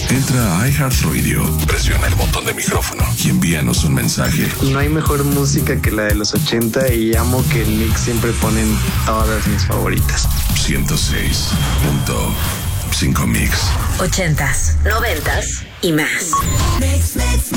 Entra a iHeartRadio, presiona el botón de micrófono y envíanos un mensaje. No hay mejor música que la de los 80 y amo que en Mix siempre ponen todas mis favoritas. 106.5 Mix. 80s, 90s y más. Mix.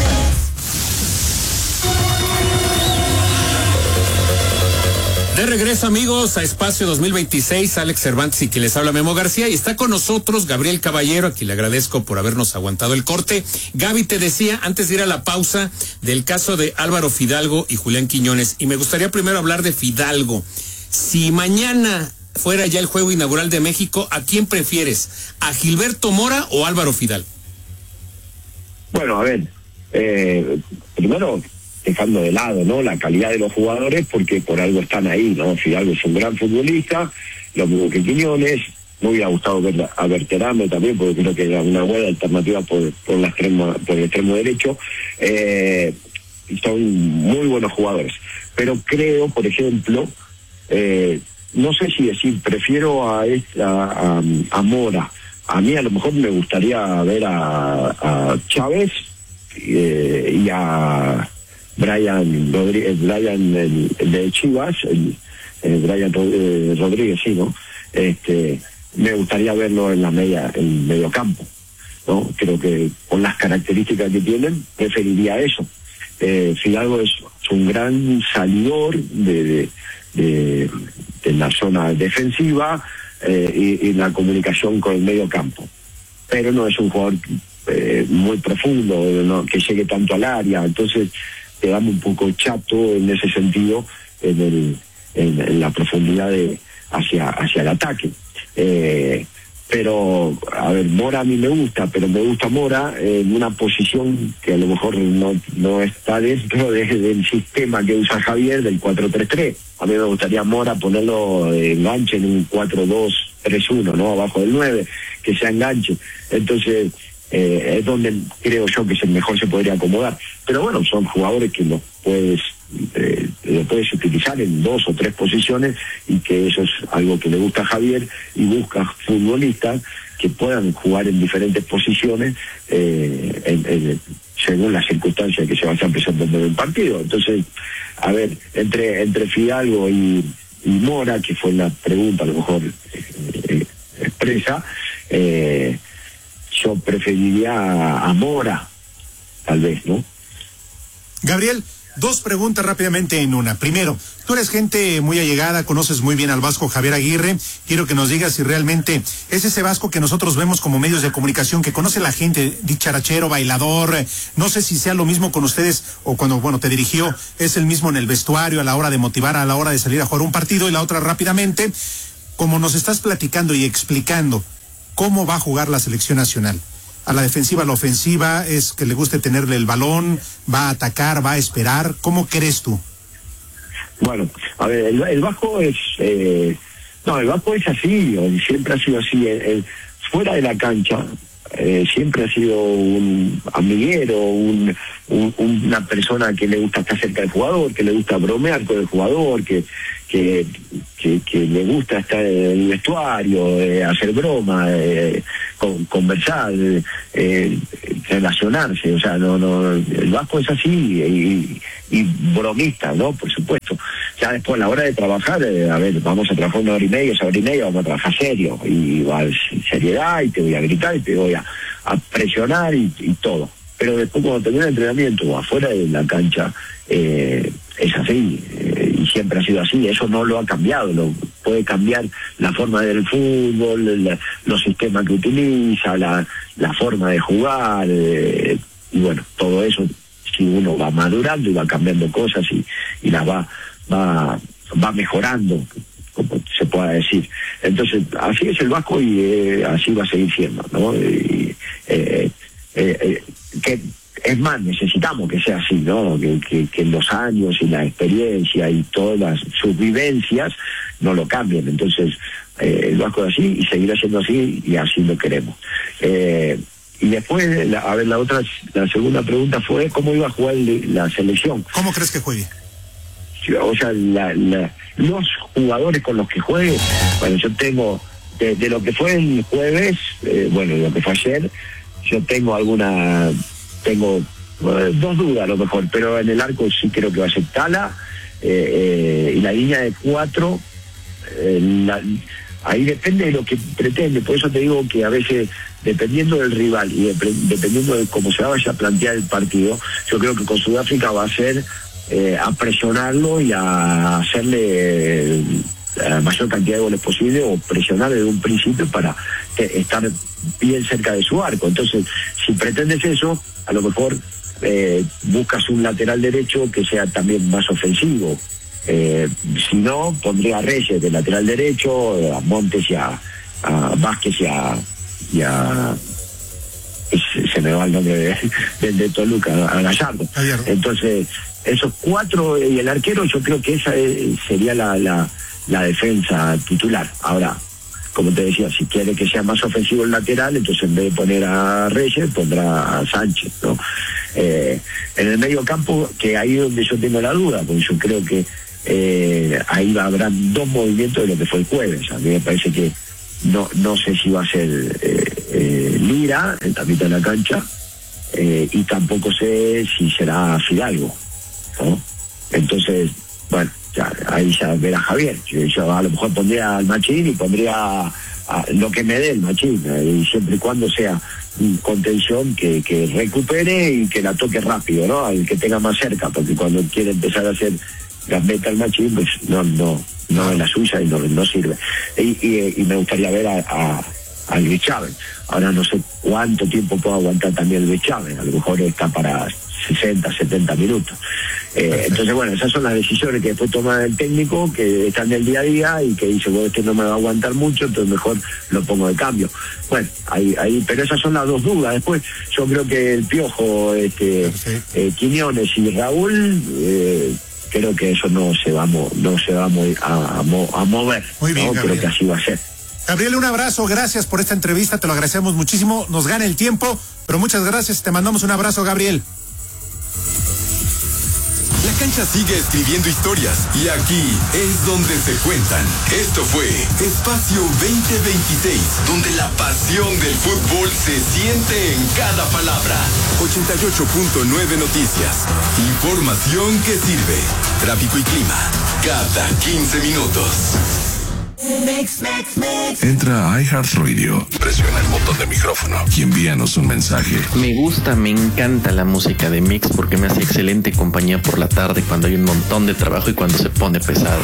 De regreso, amigos, a Espacio 2026, Alex Cervantes y quien les habla, Memo García, y está con nosotros Gabriel Caballero, a quien le agradezco por habernos aguantado el corte. Gaby, te decía, antes de ir a la pausa, del caso de Álvaro Fidalgo y Julián Quiñones, y me gustaría primero hablar de Fidalgo. Si mañana fuera ya el juego inaugural de México, ¿a quién prefieres? ¿A Gilberto Mora o Álvaro Fidalgo? Bueno, a ver, primero, dejando de lado, ¿no?, la calidad de los jugadores, porque por algo están ahí, ¿no? Fidalgo es un gran futbolista, lo mismo que Quiñones. Me hubiera gustado ver a Berterame también, porque creo que era una buena alternativa por el extremo derecho. Son muy buenos jugadores. Pero creo, por ejemplo, no sé si decir, prefiero a Mora. A mí a lo mejor me gustaría ver a Chávez y a Brian de Chivas, Brian Rodríguez, sí, ¿no? Me gustaría verlo en medio campo, ¿no? Creo que con las características que tienen, preferiría eso. Fidalgo es un gran salidor de la zona defensiva y la comunicación con el medio campo, pero no es un jugador muy profundo, ¿no?, que llegue tanto al área. Entonces quedamos un poco chato en ese sentido, en la profundidad hacia el ataque. Pero, a ver, Mora a mí me gusta, pero me gusta Mora en una posición que a lo mejor no está dentro del sistema que usa Javier, del 4-3-3. A mí me gustaría Mora ponerlo de enganche en un 4-2-3-1, ¿no?, abajo del 9, que sea enganche. Entonces, es donde creo yo que mejor se podría acomodar. Pero bueno, son jugadores que los puedes utilizar en 2 o 3 posiciones, y que eso es algo que le gusta a Javier, y busca futbolistas que puedan jugar en diferentes posiciones según las circunstancias que se vayan presentando en el partido. Entonces, a ver, entre Fidalgo y Mora, que fue la pregunta a lo mejor expresa, yo preferiría a Mora, tal vez, ¿no? Gabriel, 2 preguntas rápidamente en una. Primero, tú eres gente muy allegada, conoces muy bien al vasco Javier Aguirre. Quiero que nos digas si realmente es ese vasco que nosotros vemos como medios de comunicación, que conoce la gente, dicharachero, bailador. No sé si sea lo mismo con ustedes, o cuando, te dirigió, es el mismo en el vestuario, a la hora de motivar, a la hora de salir a jugar un partido. Y la otra, rápidamente, como nos estás platicando y explicando cómo va a jugar la selección nacional. A la defensiva, a la ofensiva, es que le guste tenerle el balón, va a atacar, va a esperar. ¿Cómo crees tú? Bueno, a ver, el Vasco es... el Vasco es así, siempre ha sido así. Fuera de la cancha, siempre ha sido un amiguero, una persona que le gusta estar cerca del jugador, que le gusta bromear con el jugador, que le gusta estar en el vestuario, hacer broma, conversar, relacionarse. O sea, el Vasco es así y bromista, ¿no? Por supuesto. Ya después, a la hora de trabajar, vamos a trabajar 1 hora y media, 1 hora y media, vamos a trabajar serio, y va a seriedad, y te voy a gritar, y te voy a presionar, y todo. Pero después, cuando termina el entrenamiento, afuera de la cancha, es así, y siempre ha sido así. Eso no lo ha cambiado. Puede cambiar la forma del fútbol, los sistemas que utiliza, la forma de jugar, y bueno, todo eso, si uno va madurando y va cambiando cosas y las va mejorando, como se pueda decir. Entonces, así es el Vasco, y así va a seguir siendo, ¿no? Que es más, necesitamos que sea así, ¿no? Que los años y la experiencia y todas sus vivencias no lo cambien. Entonces, el Vasco es así y seguirá siendo así, y así lo queremos. Y después, la segunda pregunta fue cómo iba a jugar la selección. ¿Cómo crees que juegue? O sea, los jugadores con los que juegue, bueno, yo tengo de lo que fue el jueves, de lo que fue ayer, yo tengo dos dudas a lo mejor, pero en el arco sí creo que va a ser Tala, y la línea de 4, ahí depende de lo que pretende. Por eso te digo que a veces, dependiendo del rival y dependiendo de cómo se vaya a plantear el partido, yo creo que con Sudáfrica va a ser a presionarlo y a hacerle la mayor cantidad de goles posible, o presionar desde un principio para estar bien cerca de su arco. Entonces, si pretendes eso, a lo mejor buscas un lateral derecho que sea también más ofensivo. Si no, pondría a Reyes de lateral derecho, a Montes y a Vázquez y a se me va el nombre de Toluca, a Gallardo. Entonces, esos 4 y el arquero, yo creo que esa sería la defensa titular. Ahora, como te decía, si quiere que sea más ofensivo el lateral, entonces en vez de poner a Reyes, pondrá a Sánchez, ¿no? En el medio campo, que ahí es donde yo tengo la duda, porque yo creo que ahí habrán 2 movimientos de lo que fue el jueves. A mí me parece que no sé si va a ser Lira en la mitad de la cancha, y tampoco sé si será Fidalgo, ¿no? Entonces, bueno, ahí ya verá Javier. Yo a lo mejor pondría al Machín y pondría lo que me dé el Machín, y siempre y cuando sea contención que recupere y que la toque rápido, ¿no? Al que tenga más cerca, porque cuando quiere empezar a hacer gambeta al Machín, pues no es la suya y no sirve. Y me gustaría ver a Luis Chávez. Ahora no sé cuánto tiempo puede aguantar también Luis Chávez, a lo mejor está para 60, 70 minutos. Entonces, bueno, esas son las decisiones que después toma el técnico, que están en el día a día y que dice, bueno, este no me va a aguantar mucho, entonces mejor lo pongo de cambio. Bueno, ahí, pero esas son las dos dudas. Después, yo creo que el Piojo, Quiñones y Raúl, creo que eso no se va a mover. Muy bien, ¿no? Creo que así va a ser. Gabriel, un abrazo, gracias por esta entrevista, te lo agradecemos muchísimo, nos gana el tiempo, pero muchas gracias, te mandamos un abrazo, Gabriel. La cancha sigue escribiendo historias y aquí es donde se cuentan. Esto fue Espacio 2026, donde la pasión del fútbol se siente en cada palabra. 88.9 Noticias. Información que sirve. Tráfico y clima. Cada 15 minutos. Entra a iHeartRadio, presiona el botón de micrófono y envíanos un mensaje. Me encanta la música de Mix porque me hace excelente compañía por la tarde cuando hay un montón de trabajo y cuando se pone pesado.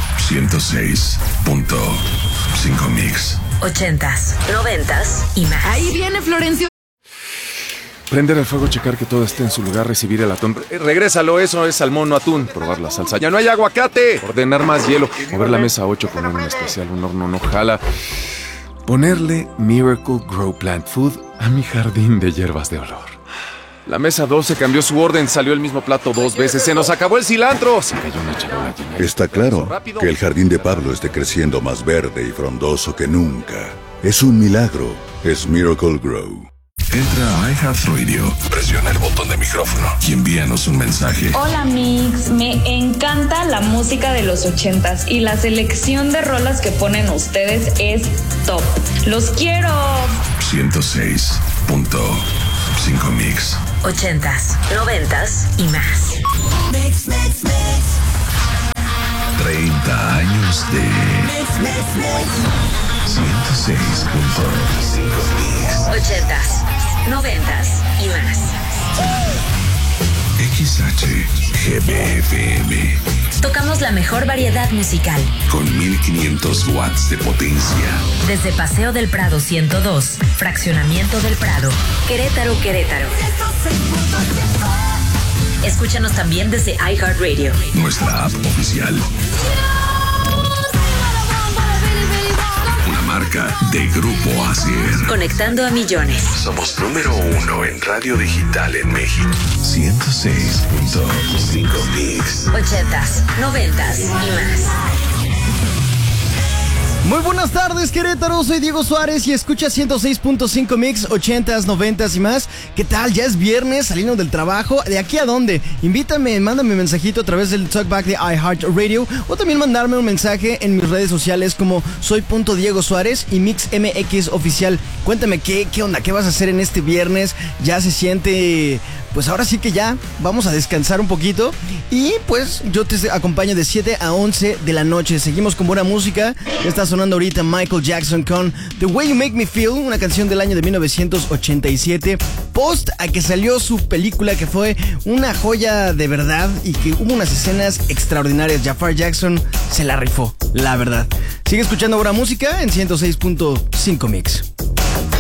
106.5 Mix. 80s, 90s y más. Ahí viene Florencio. Prender el fuego, checar que todo esté en su lugar, recibir el atún. Regrésalo, eso es salmón, no atún. Probar la salsa. ¡Ya no hay aguacate! Ordenar más hielo. Mover la mesa 8, poner un especial, un horno no jala. Ponerle Miracle Grow Plant Food a mi jardín de hierbas de olor. La mesa 12 cambió su orden, salió el mismo plato 2 veces. ¡Se nos acabó el cilantro! Se cayó una charola llena. Está claro que el jardín de Pablo esté creciendo más verde y frondoso que nunca. Es un milagro. Es Miracle Grow. Entra a iHeartRadio, presiona el botón de micrófono y envíanos un mensaje. Hola Mix, me encanta la música de los 80s y la selección de rolas que ponen ustedes es top. ¡Los quiero! 106.5 Mix. 80s, 90s y más. Mix. 30 años de 106.5 Mix. 80s, 90s y más. XHGBFM. Tocamos la mejor variedad musical. Con 1500 watts de potencia. Desde Paseo del Prado 102, Fraccionamiento del Prado, Querétaro. Escúchanos también desde iHeartRadio. Nuestra app oficial. Una marca de Grupo Asier. Conectando a millones. Somos número 1 en radio digital en México. 106.5 Mix. 80s, 90s y más. Muy buenas tardes, Querétaro, soy Diego Suárez y escucha 106.5 Mix, 80s, 90s y más. ¿Qué tal? Ya es viernes, saliendo del trabajo. ¿De aquí a dónde? Invítame, mándame un mensajito a través del talkback de iHeartRadio o también mandarme un mensaje en mis redes sociales como soy.Diego Suárez y MixMX Oficial. Cuéntame qué onda, qué vas a hacer en este viernes. Ya se siente... Pues ahora sí que ya vamos a descansar un poquito y pues yo te acompaño de 7 a 11 de la noche. Seguimos con buena música. Está sonando ahorita Michael Jackson con The Way You Make Me Feel, una canción del año de 1987, post a que salió su película, que fue una joya de verdad y que hubo unas escenas extraordinarias. Jafar Jackson se la rifó, la verdad. Sigue escuchando buena música en 106.5 Mix.